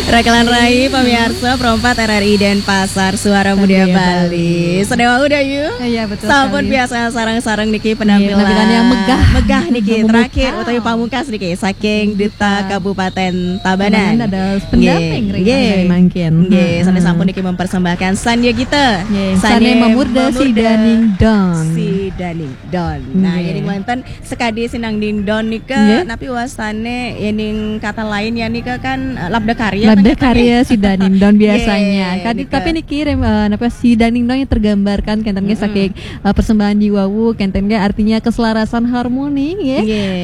Rakalan Rai pemirsa perempat RRI Denpasar Suara Muda Bali. Sedewa udah yuk. Iya betul. Sampun biasa sarang-sarang niki penampilan yang megah niki terakhir utawi pamungkas niki saking Duta Kabupaten Tabanan. Ada pendamping mangkin. Nggih, sane sampun niki mempersembahkan Sanya kita. Sane memurda si Daning Don. Nah, ini wonten sekadi sinang ding don nika napi wasane yening kata lain ya nika kan labda karya si Daning Don biasanya. Kan tapi niki napa si Daning Don yang tergambarkan kenten ge saking persembahan jiwawu kenten ge artinya keselarasan harmoni ya.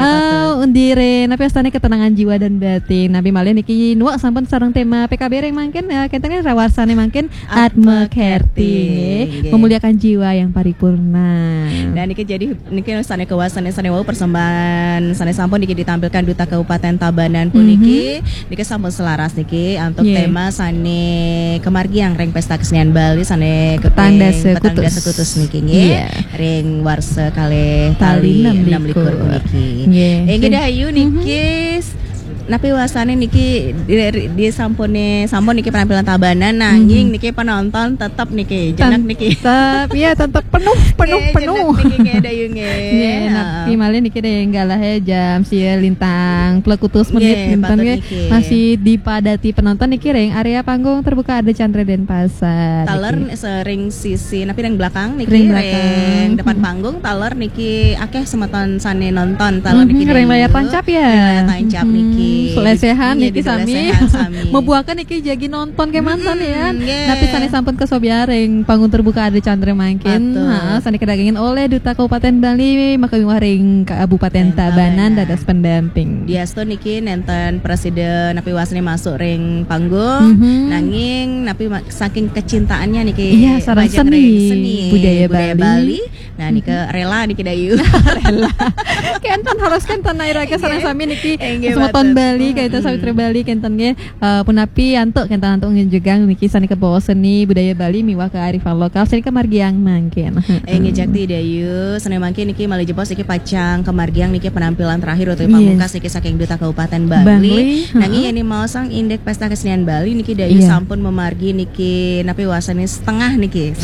Undire napa astane ketenangan jiwa dan batin. Nabi malih niki nuak sampun sareng tema PKB reng mangken kenten ge rawarsane mangken Atma Kerti memuliakan jiwa yang paripurna. Dan niki jadi niki sane kewasane sane wau persembahan sane sampun niki ditampilkan Duta Kabupaten Tabanan puniki niki sampun selaras niki untuk tema sane kemargiang ring pesta kesenian Bali sane petangga sekutus niki nggih ring warsa kalih tali 6 likur puniki nggih dahayu niki napi wasane niki di sampun niki penampilan Tabanan nanging niki penonton tetap niki jenak niki tetap penuh niki nggih dayu nggih napi malih niki enggalah jam sia lintang plekutus menit masih dipadati penonton niki ring area panggung terbuka ada Chandra Denpasar taler sering sisi napi ring belakang niki ring depan panggung taler niki akeh semeton sane nonton taler niki ring layar tancap ya tancap niki selesehan niki sami membuahkan niki jagi nonton ke mantan ya tapi sane sampun kesobiaring panggung terbuka ada Chandra mangkin sane kedagingin oleh Duta Kabupaten Bali maka ring Kabupaten Tabanan dadas pendamping diasto niki nenten presiden napi wasne masuk ring panggung nanging napi saking kecintaannya niki sareng seni budaya Bali nah niki rela niki dayu rela kenten harus kenten nairake sareng sami niki semeton Bali kaita Sawitri Bali kenten ge punapi antuk kenten antuk ngejegang niki sani ke bawa seni budaya Bali miwah kearifan lokal sani kemargiang mangkin ngejakti dayu seni mangkin niki malih jepos niki pacang kemargiang niki penampilan terakhir utawi pamungkas niki saking Duta Kabupaten Bali nanging ini mau sang indeks pesta kesenian Bali niki dayu sampun memargi niki napi wasane setengah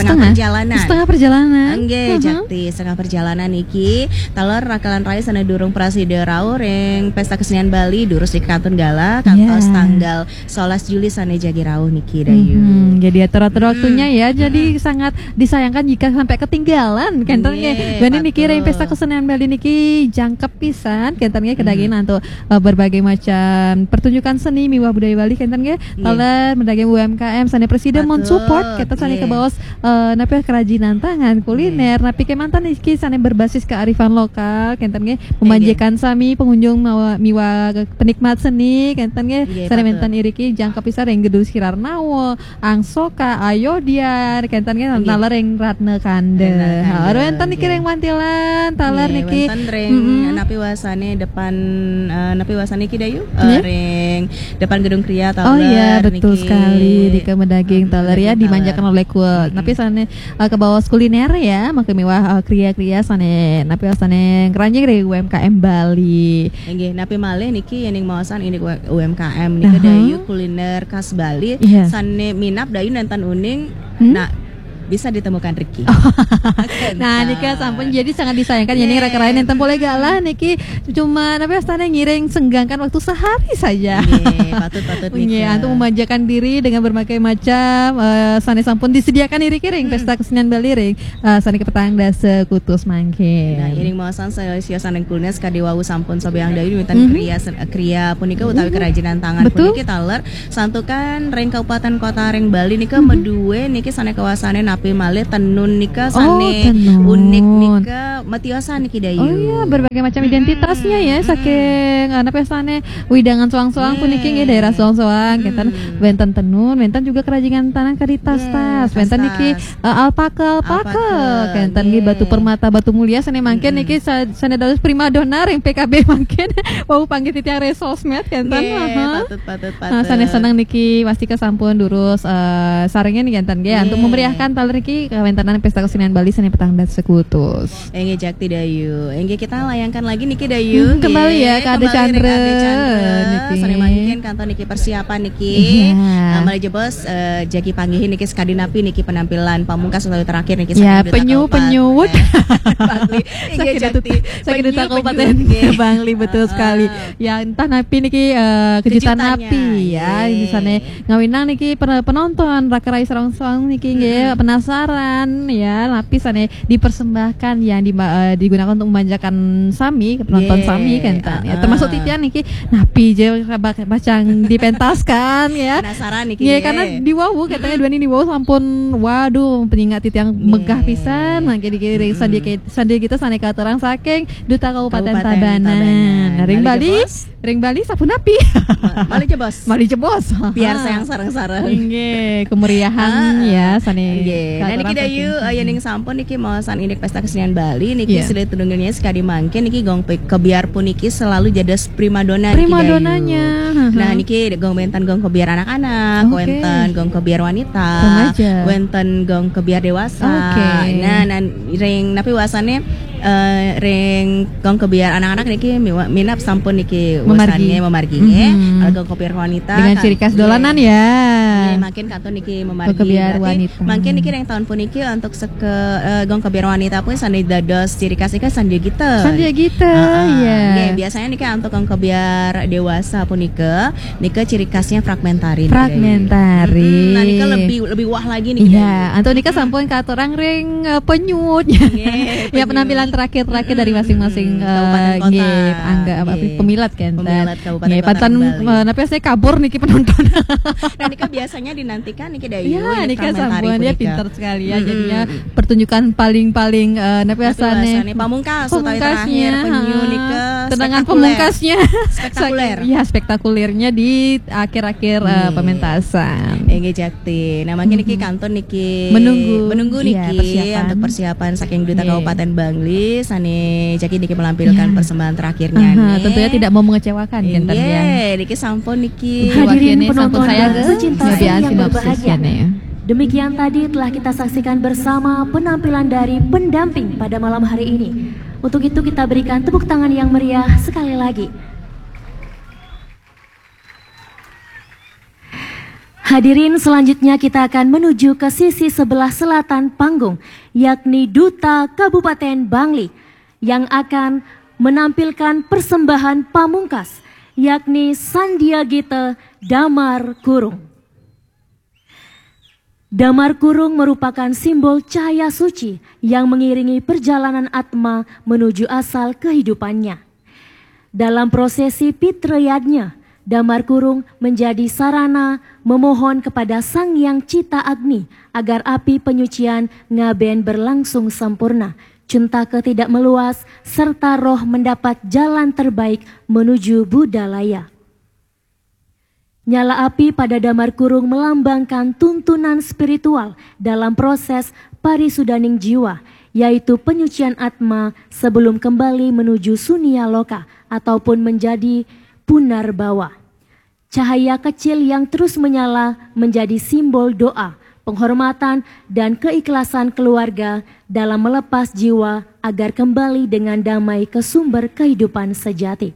perjalanan nggih jakti setengah perjalanan niki talor rakalan rai sana durung prasida rau ring pesta kesenian Bali durus di Kantun Gala kantos tanggal 11 Juli sane jagi rawuh niki dayu. Jadi atur-atur waktunya ya. Jadi sangat disayangkan jika sampai ketinggalan kenten ge. Bani niki ring pesta kesenian Bali niki jangkep pisan kenten ge kedaging untuk berbagai macam pertunjukan seni miwah budaya Bali kenten ge. Taler mendaging UMKM sane presiden mensupport kenten sane ke bawas napi kerajinan tangan kuliner napi ke mantan niki sane berbasis kearifan lokal kenten ge memanjakan sami pengunjung miwah penikmat seni kenten ge sare mentan iriki jangkep pisan ring Gedung Sirarnawo Angsoka Ayodiar kenten ge taler ring Ratna Kande haru enten niki ring mantilan taler niki ring napi wasane depan napi wasane ki dayu ring depan Gedung Kria taler betul sekali di kemedaging taler ya dimanjakan oleh kue napi sane ke bawah kuliner ya maka mewah kria-kria sane napi wasane keranjing dari UMKM Bali nggih napi malih niki yening maosan ini UMKM niki dayu kuliner khas Bali sane minap dayu nenten uning bisa ditemukan Ricky. Nah niki sampun jadi sangat disayangkan yening raka-rain enten boleh galah niki cuma napi astana ngiring senggangkan waktu sehari saja. Patut niki. Untuk memanjakan diri dengan berbagai macam sane sampun disediakan iri kiring pesta kesenian Bali ring sane petangga sekutus mangkin. Nah yening maosan sia sane kuliner kadiwawu sampun sobeang dayu minten kriya punika utawi kerajinan tangan puniki taler santukan ring kabupaten kota ring Bali nika meduwe niki sane kawasane napi malih tenun nika sane unik nika matiosan niki dayu. Berbagai macam identitasnya ya saking napi sane widangan soang-soang puniki nggih daerah soang-soang kenten benten tenun benten juga kerajinan tangan kadi tas-tas benten niki alpaka kenten nggih batu permata batu mulia sane mangken niki sane dados primadona ring PKB mangken wau panggih titiang resosmed kenten patut sane seneng niki pasti kesampun durus sarengnya nih kenten nggih untuk memeriahkan awal niki kawentanan pesta kesenian Bali seni petang dan sekutus. Engge jakti dayu. Engge kita layangkan lagi niki dayu. Kembali ya ke Ade Chandra. Sore mangkin kantor niki persiapan niki. Mali jebos jagi panggihin niki skadinapi niki penampilan pamungkas utawi terakhir niki ya penyuwut. Bangli. Engge jakti. Sakit Duta Kabupaten Bangli betul sekali. Ya entah napi niki kejutan napi ya di sana ngawinang niki penonton rakerai sarang-sarang niki nggih penasaran ya napi sana dipersembahkan yang digunakan untuk memanjakan sami penonton sami kan ya termasuk titian niki napi je bacang dipentaskan ya penasaran niki ya karena di Wawu katanya dua ini di Wawu sampun waduh pengingat titian megah pisan mangke dikiri sandia kita sana ka terang saking Duta Kabupaten Tabanan. Ring Bali sapu napi. Mali jebos. Biar sayang sareng-sareng. Nggih, kemeriahan ya sane. Nah niki dayu ning sampun niki maosan indek pesta kesenian Bali niki silih tudungannya sekali mangke niki gong kebiar pun niki selalu jadas primadona niki. Primadonanya. Nah niki gong wenten gong kebiar anak-anak, wenten gong kebiar wanita, wenten gong kebiar dewasa. Nah ring napi wasane ring gong kebiar anak-anak niki minap sampun niki wasannya memarginge gong kebiar wanita dengan ciri khas dolanan ya. Makin kanton niki memargi kebiar wanita. Makin niki ring tahun pun niki untuk gong kebiar wanita pun sandi dados ciri khas iki sandia gita. Ya. Biasanya niki untuk gong kebiar dewasa pun niki ciri khasnya fragmentari. Nah niki lebih wah lagi nih. Ya, anto niki sampun katorang ring penyut. Ya penampilan terakhir dari masing-masing pemilat kan. Pemilat Kabupaten Kota Bali. Tapi saya kabur niki penonton. Nah niki biasanya dinantikan niki dayu. Ya niki sampun dia pintar sekali ya. Jadinya pertunjukan paling napi asane pamungkas utawi terakhir penyu niki tendangan pamungkasnya spektakuler. Ya spektakulernya di akhir-akhir pementasan. Engge jakti. Nah makin niki kanton niki menunggu niki untuk persiapan saking Duta Kabupaten Bangli sane jaki niki melampilkan persembahan terakhirnya nih. Tentunya tidak mau mengecewakan kan ya. Niki sampun niki hadirin penonton pecinta yang berbahagia. Ya. Demikian tadi telah kita saksikan bersama penampilan dari pendamping pada malam hari ini. Untuk itu kita berikan tepuk tangan yang meriah sekali lagi. Hadirin selanjutnya kita akan menuju ke sisi sebelah selatan panggung, yakni Duta Kabupaten Bangli yang akan menampilkan persembahan pamungkas, yakni Sandia Gita Damar Kurung. Damar Kurung merupakan simbol cahaya suci yang mengiringi perjalanan Atma menuju asal kehidupannya. Dalam prosesi Pitrayadnya, Damar Kurung menjadi sarana memohon kepada Sang Hyang Cita Agni agar api penyucian ngaben berlangsung sempurna, cuntake tidak meluas, serta roh mendapat jalan terbaik menuju Budalaya. Nyala api pada Damar Kurung melambangkan tuntunan spiritual dalam proses parisudaning jiwa, yaitu penyucian atma sebelum kembali menuju sunia loka ataupun menjadi punarbawa. Cahaya kecil yang terus menyala menjadi simbol doa, penghormatan, dan keikhlasan keluarga dalam melepas jiwa agar kembali dengan damai ke sumber kehidupan sejati.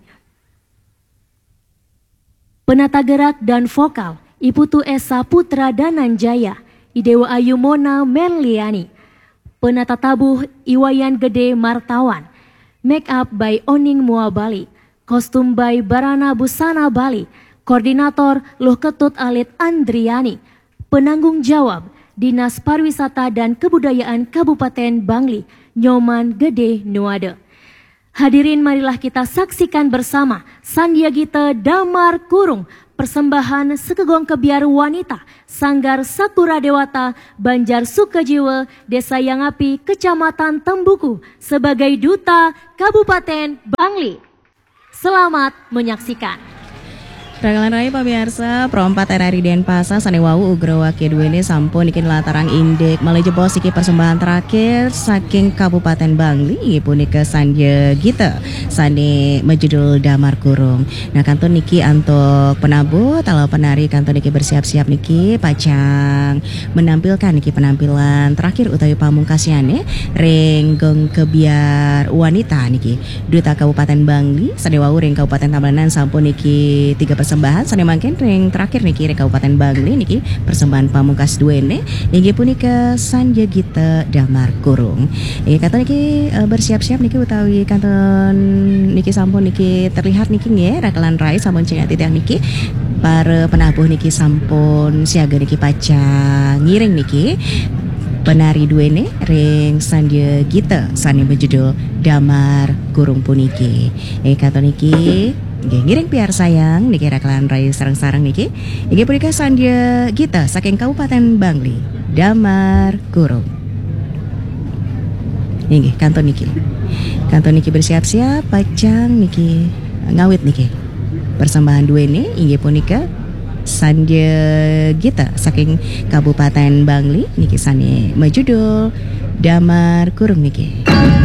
Penata gerak dan vokal Iputu Esa Putra Dananjaya, Idewa Ayu Mona Merliani. Penata tabuh Iwayan Gede Martawan. Make up by Oning Mua Bali. Kostum by Barana Busana Bali. Koordinator Luh Ketut Alit Andriani. Penanggung jawab Dinas Pariwisata dan Kebudayaan Kabupaten Bangli, Nyoman Gede Nuade. Hadirin, marilah kita saksikan bersama Sandia Gita Damar Kurung, persembahan Sekegong Kebiar Wanita, Sanggar Sakura Dewata, Banjar Sukajiwa, Desa Yangapi, Kecamatan Tembuku, sebagai Duta Kabupaten Bangli. Selamat menyaksikan. Ragalan Raya pemirsa, perompat RRI Denpasar sanewau ugrawa kedua ini sampun ikin latarang indek malah jebos iki persembahan terakhir saking Kabupaten Bangli pun ke Sanja Gita sane majudul Damar Kurung. Nah kanton niki antok penabut kalau penari kanton niki bersiap-siap niki pacang menampilkan niki penampilan terakhir utawi pamungkasiane renggong kebiar wanita niki Duta Kabupaten Bangli sanewau ring Kabupaten Tabanan sampun niki 3 persembahan sane mangken ring terakhir niki ring Kabupaten Bangli niki persembahan pamungkas duene inggih punika Sanja Gita Damar Kurung. Kanton niki bersiap-siap niki utawi kanton niki sampun niki terlihat niki nggih Ragalan Rai sampun cengat titiang niki para penabuh niki sampun siaga niki pacang ngiring niki penari duene ring Sanja Gita sane berjudul Damar Kurung puniki. Kanton niki nggih ngiring piar sayang niki Ragalan Rai sareng-sareng niki inggih punika Sanja Gita saking Kabupaten Bangli Damar Kurung. Inggih kanton niki bersiap-siap pacang niki ngawit niki persembahan duene inggih punika Sanja Gita saking Kabupaten Bangli niki sane majudul Damar Kurung niki.